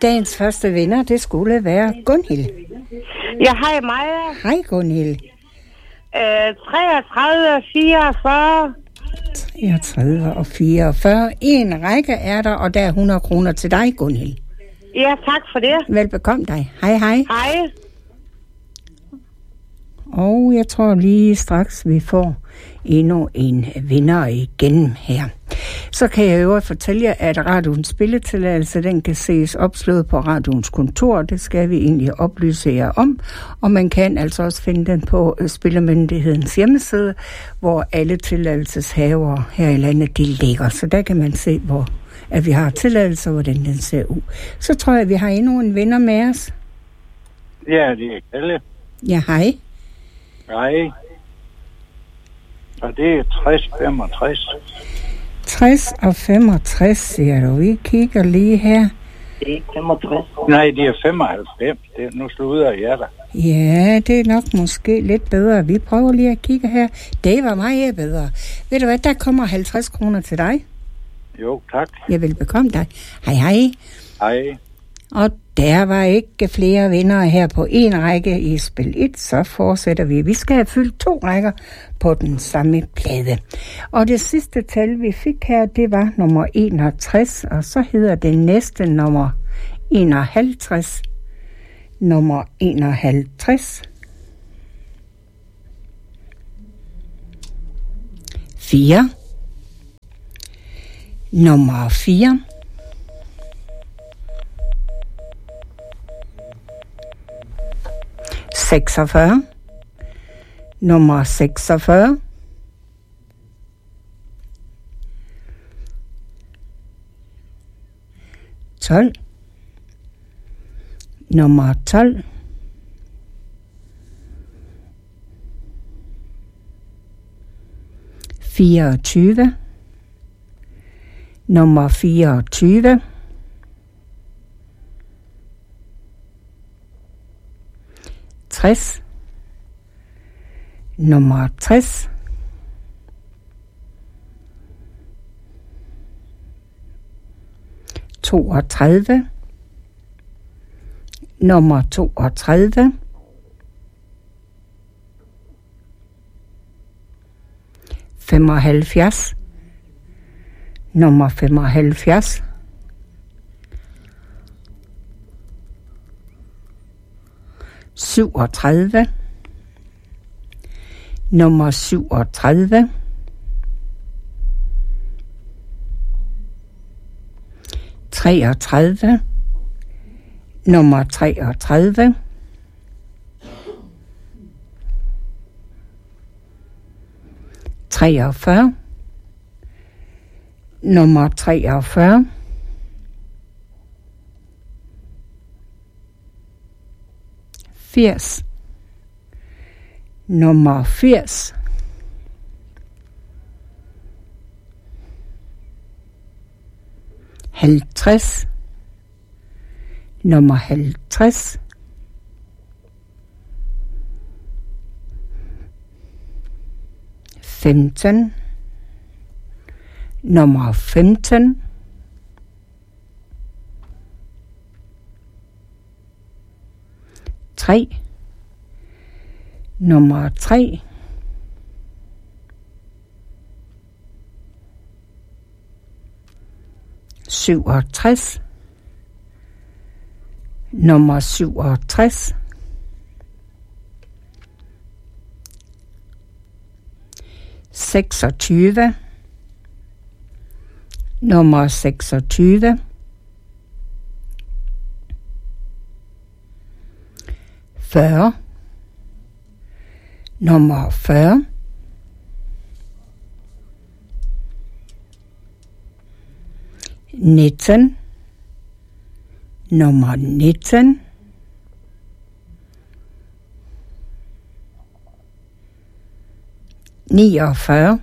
dagens første vinder, det skulle være Gunhild. Ja, hej Maja. Hej Gunhild. 33 og 44. 33 og 44. En række er der, og der er 100 kroner til dig, Gunhild. Ja, tak for det. Velbekomme dig. Hej, hej. Hej. Og jeg tror lige straks, vi får endnu en vinder igennem her. Så kan jeg jo fortælle jer, at radioens spilletilladelse, den kan ses opslået på radioens kontor. Det skal vi egentlig oplyse jer om. Og man kan altså også finde den på Spillemyndighedens hjemmeside, hvor alle tilladelseshavere her i landet, de ligger. Så der kan man se, hvor at vi har tilladelse, hvordan den ser ud. Så tror jeg, at vi har endnu en vinder med os. Ja, det er Kalle. Ja, hej. Hej. Og det er 60-65. 60 og 65, siger du. Vi kigger lige her. Det er 65. Nej, det er 95. Nu slutter jeg der. Ja, det er nok måske lidt bedre. Vi prøver lige at kigge her. Det var meget bedre. Ved du hvad, der kommer 50 kroner til dig. Jo, tak. Jeg vil bekomme dig. Hej, hej. Hej. Og der var ikke flere vindere her på en række i spil 1, så fortsætter vi. Vi skal have fyldt 2 rækker på den samme plade. Og det sidste tal, vi fik her, det var nummer 61, og så hedder det næste nummer 51. Nummer 51. 4. Nummer 4. 46. Nummer 46. 12. Nummer 12. 24. Nummer 24. 60. Nummer 60. 32. Nummer 32. 75. Nummer 75. 37. Nummer 37. 33. Nummer 33. 43. Nummer 43. 80. Nummer 80. 50. Nummer 50. 15. Nummer 15. 3. Nummer 3. 67. Nummer 67. 26. Nummer 26. 40. Nummer 40. 19. Nummer 19. 49.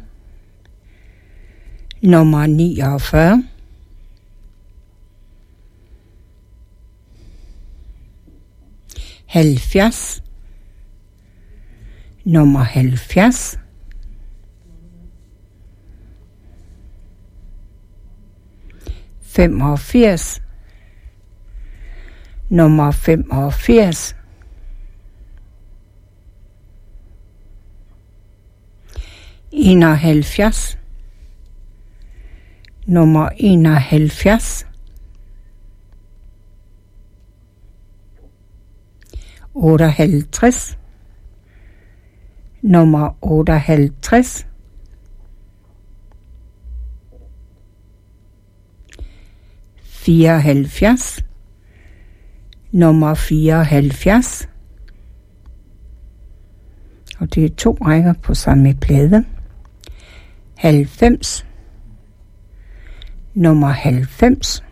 Nummer 49. 70. Nummer 70. 85. nummer 85, nummer 71, nummer 71, 58, nummer 58, 74, nummer 74, og det er 2 rækker på samme plade. 90, nummer 90,